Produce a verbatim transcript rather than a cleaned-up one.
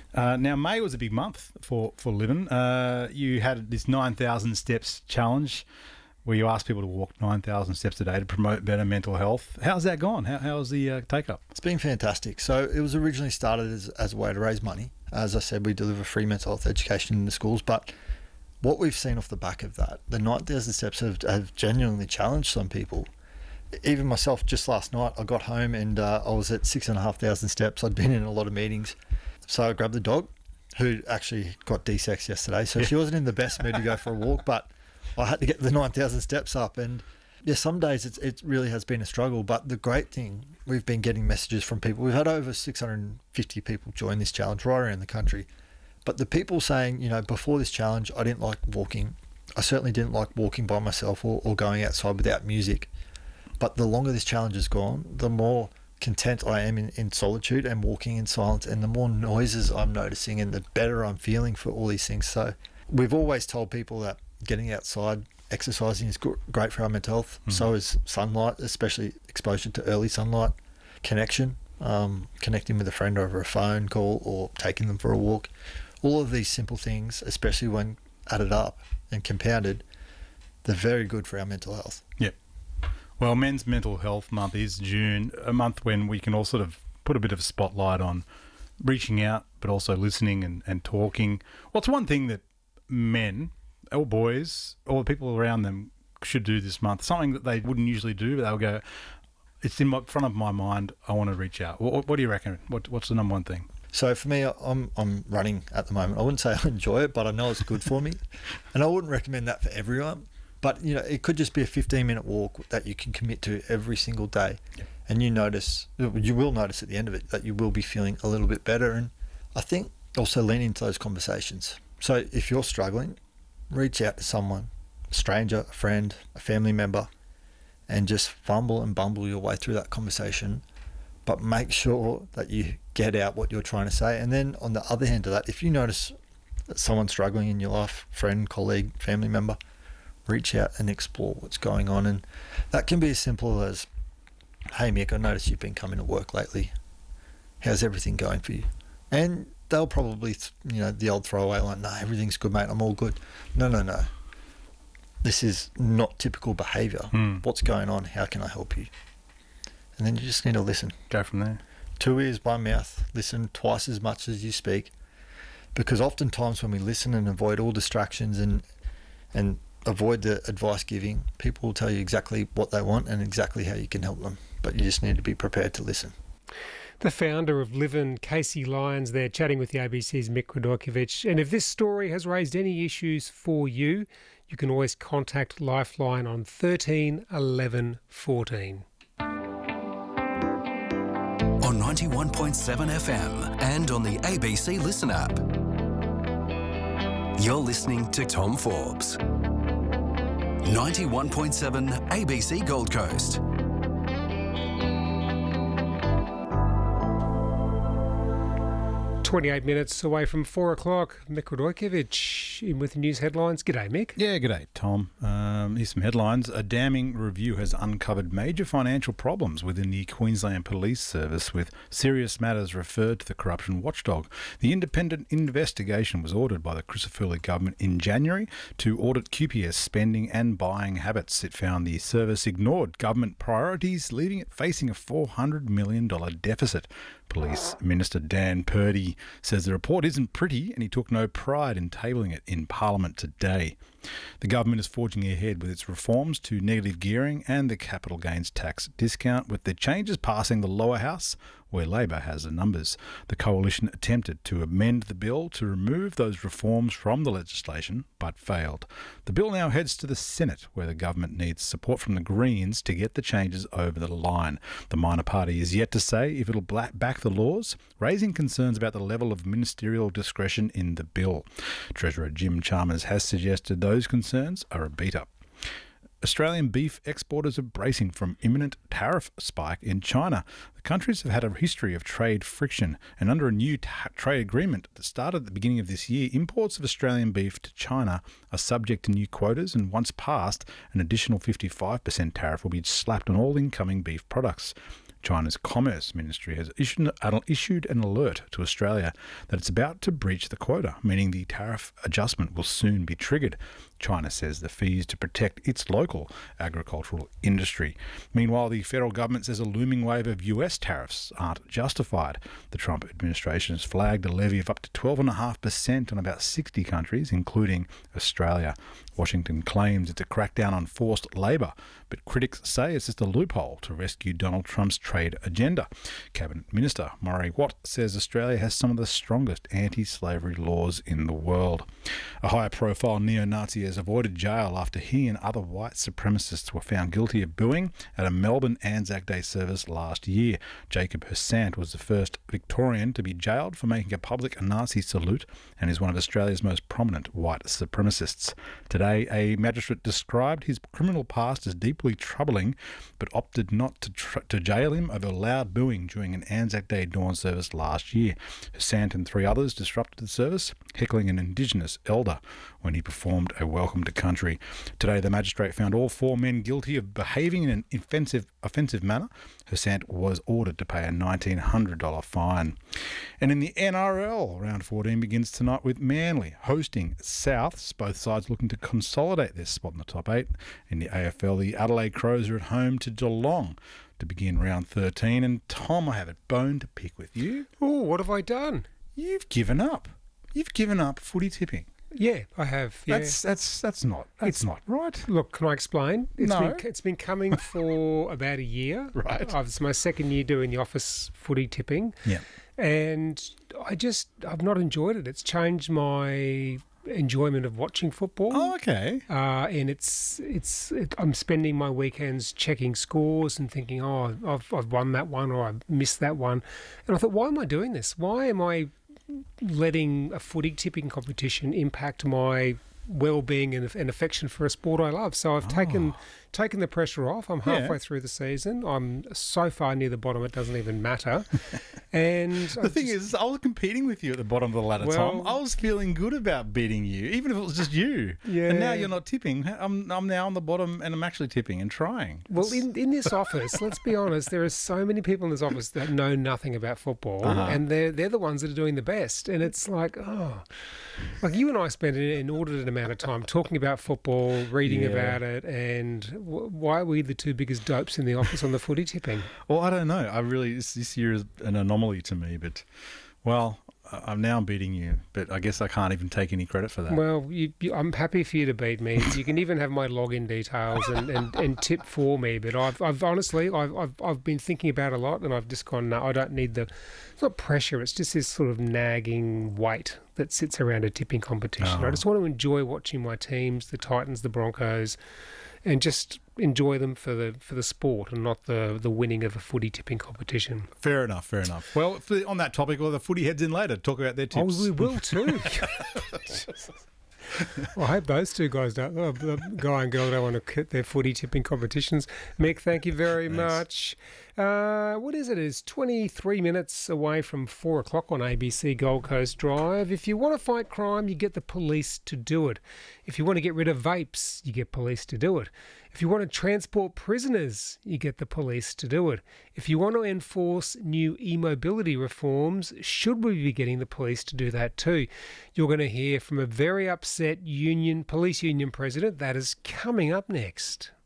Uh, now, May was a big month for, for Livin. Uh, you had this nine thousand steps challenge where you asked people to walk nine thousand steps a day to promote better mental health. How's that gone? How, how's the uh, take-up? It's been fantastic. So it was originally started as, as a way to raise money. As I said, we deliver free mental health education in the schools, but what we've seen off the back of that, the nine thousand steps have, have genuinely challenged some people. Even myself, just last night, I got home and uh, I was at six and a half thousand steps. I'd been in a lot of meetings. So I grabbed the dog, who actually got D-sex yesterday. So yeah. She wasn't in the best mood to go for a walk, but I had to get the nine thousand steps up. And yeah, some days it's, it really has been a struggle. But the great thing, we've been getting messages from people. We've had over six hundred fifty people join this challenge right around the country. But the people saying, you know, before this challenge, I didn't like walking. I certainly didn't like walking by myself or, or going outside without music. But the longer this challenge has gone, the more content I am in, in solitude and walking in silence, and the more noises I'm noticing and the better I'm feeling for all these things. So we've always told people that getting outside, exercising is great for our mental health. Mm-hmm. So is sunlight, especially exposure to early sunlight, connection, um, connecting with a friend over a phone call or taking them for a walk. All of these simple things, especially when added up and compounded, they're very good for our mental health. Yep. Well, Men's Mental Health Month is June, a month when we can all sort of put a bit of a spotlight on reaching out, but also listening and, and talking. What's one thing that men or boys or people around them should do this month? Something that they wouldn't usually do, but they'll go, it's in my, front of my mind, I want to reach out. What, what do you reckon? What, what's the number one thing? So for me, I'm I'm running at the moment. I wouldn't say I enjoy it, but I know it's good for me. And I wouldn't recommend that for everyone. But, you know, it could just be a fifteen-minute walk that you can commit to every single day. Yep. And you notice, you will notice at the end of it that you will be feeling a little bit better. And I think also lean into those conversations. So if you're struggling, reach out to someone, a stranger, a friend, a family member, and just fumble and bumble your way through that conversation. But make sure that you get out what you're trying to say. And then on the other hand of that, if you notice that someone's struggling in your life, friend, colleague, family member, reach out and explore what's going on. And that can be as simple as, hey Mick, I noticed you've been coming to work lately. How's everything going for you? And they'll probably, you know, the old throwaway line, no, everything's good, mate, I'm all good. No, no, no. This is not typical behaviour. Mm. What's going on? How can I help you? And then you just need to listen. Go from there. Two ears, one mouth. Listen twice as much as you speak. Because oftentimes when we listen and avoid all distractions and and avoid the advice giving, people will tell you exactly what they want and exactly how you can help them. But you just need to be prepared to listen. The founder of Livin, Casey Lyons, there chatting with the A B C's Mick Radojkovic. And if this story has raised any issues for you, you can always contact Lifeline on thirteen eleven fourteen. On ninety-one point seven F M and on the A B C Listen app. You're listening to Tom Forbes. ninety-one point seven A B C Gold Coast. twenty-eight minutes away from four o'clock. Mick Radojkovic in with the news headlines. G'day, Mick. Yeah, g'day, Tom. Um, here's some headlines. A damning review has uncovered major financial problems within the Queensland Police Service, with serious matters referred to the corruption watchdog. The independent investigation was ordered by the Crisafulli government in January to audit Q P S spending and buying habits. It found the service ignored government priorities, leaving it facing a four hundred million dollars deficit. Police Minister Dan Purdy says the report isn't pretty and he took no pride in tabling it in Parliament today. The government is forging ahead with its reforms to negative gearing and the capital gains tax discount, with the changes passing the lower house, where Labor has the numbers. The coalition attempted to amend the bill to remove those reforms from the legislation, but failed. The bill now heads to the Senate, where the government needs support from the Greens to get the changes over the line. The minor party is yet to say if it'll back the laws, raising concerns about the level of ministerial discretion in the bill. Treasurer Jim Chalmers has suggested those concerns are a beat-up. Australian beef exporters are bracing from imminent tariff spike in China. The countries have had a history of trade friction, and under a new t- trade agreement that started at the beginning of this year, imports of Australian beef to China are subject to new quotas, and once passed, an additional fifty-five percent tariff will be slapped on all incoming beef products. China's Commerce Ministry has issued, issued an alert to Australia that it's about to breach the quota, meaning the tariff adjustment will soon be triggered. China says the fees to protect its local agricultural industry. Meanwhile, the federal government says a looming wave of U S tariffs aren't justified. The Trump administration has flagged a levy of up to twelve point five percent on about sixty countries, including Australia. Washington claims it's a crackdown on forced labour, but critics say it's just a loophole to rescue Donald Trump's trade agenda. Cabinet Minister Murray Watt says Australia has some of the strongest anti-slavery laws in the world. A high-profile neo-Nazi has avoided jail after he and other white supremacists were found guilty of booing at a Melbourne Anzac Day service last year. Jacob Hersant was the first Victorian to be jailed for making a public Nazi salute and is one of Australia's most prominent white supremacists. Today, a magistrate described his criminal past as deeply troubling, but opted not to, tr- to jail him over loud booing during an Anzac Day dawn service last year. Hersant and three others disrupted the service, heckling an Indigenous elder when he performed a welcome to country. Today, the magistrate found all four men guilty of behaving in an offensive, offensive manner. Hersant was ordered to pay a nineteen hundred dollars fine. And in the N R L, round fourteen begins tonight with Manly hosting Souths, both sides looking to consolidate their spot in the top eight. In the A F L, the Adelaide Crows are at home to Geelong to begin round thirteen. And Tom, I have a bone to pick with you. Oh, what have I done? You've given up. You've given up footy tipping. Yeah, I have. Yeah. That's that's that's not that's It's- not right. Look, can I explain? It's No. been, it's been coming for about a year. Right. I've, it's my second year doing the office footy tipping. Yeah. And I just, I've not enjoyed it. It's changed my enjoyment of watching football. Oh, okay. Uh, and it's, it's, it, I'm spending my weekends checking scores and thinking, oh, I've, I've won that one or I've missed that one. And I thought, why am I doing this? Why am I letting a footy tipping competition impact my well-being and, and affection for a sport I love? So I've taken taken the pressure off. I'm halfway Yeah. through the season. I'm so far near the bottom it doesn't even matter. And The thing is, I was competing with you at the bottom of the ladder, Tom. Well- I was feeling good about beating you, even if it was just you. Yeah. And now you're not tipping. I'm I'm now on the bottom, and I'm actually tipping and trying. well, in, in this office, let's be honest, there are so many people in this office that know nothing about football, Uh-huh. and they're they're the ones that are doing the best. And it's like, oh, like you and I spend an inordinate amount of time talking about football, reading Yeah. about it, and w- why are we the two biggest dopes in the office on the footy tipping? Well, I don't know. I really this, this year is an anomaly to me, but well, I- I'm now beating you, but I guess I can't even take any credit for that. Well, you, you, I'm happy for you to beat me. You can even have my login details and, and, and tip for me. But I've, I've honestly, I've, I've, I've been thinking about it a lot, and I've just gone, no, I don't need the. It's not pressure. It's just this sort of nagging weight that sits around a tipping competition. Oh. I just want to enjoy watching my teams, the Titans, the Broncos, and just enjoy them for the for the sport and not the the winning of a footy tipping competition. Fair enough, fair enough. Well, for, on that topic, well, the footy heads in later. Talk about their Oh, tips. we will too. Well, I hope those two guys don't, uh, the guy and girl don't want to quit their footy tipping competitions. Mick, thank you very Thanks. much. Uh, what is it? It's twenty-three minutes away from four o'clock on A B C Gold Coast Drive. If you want to fight crime, you get the police to do it. If you want to get rid of vapes, you get police to do it. If you want to transport prisoners, you get the police to do it. If you want to enforce new e-mobility reforms, should we be getting the police to do that too? You're going to hear from a very upset union, police union president. That is coming up next.